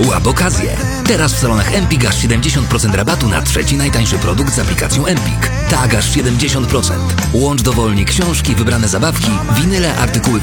Łap okazję! Teraz w salonach Empik aż 70% rabatu na trzeci najtańszy produkt z aplikacją Empik. Tak, aż 70%. Łącz dowolnie książki, wybrane zabawki, winyle, artykuły